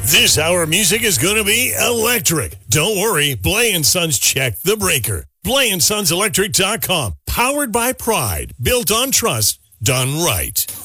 This hour of music is going to be electric. Don't worry, Blay & Sons check the breaker. BlayandSonsElectric.com. Powered by pride. Built on trust. Done right.